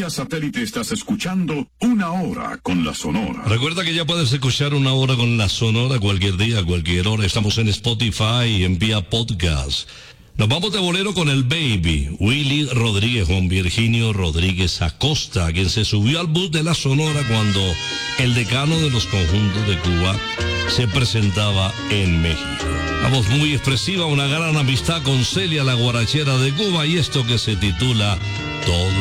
vía satélite estás escuchando Una Hora con la Sonora. Recuerda que ya puedes escuchar Una Hora con la Sonora cualquier día, cualquier hora. Estamos en Spotify y en vía podcast. Nos vamos de bolero con el Baby, Willy Rodríguez, Juan Virginio Rodríguez Acosta, quien se subió al bus de la Sonora cuando el decano de los conjuntos de Cuba se presentaba en México. Una voz muy expresiva, una gran amistad con Celia, la guarachera de Cuba, y esto que se titula Todo